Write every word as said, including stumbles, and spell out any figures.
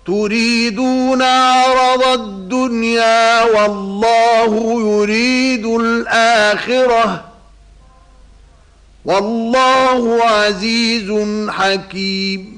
تريدون عرض الدنيا والله يريد الآخرة والله عزيز حكيم.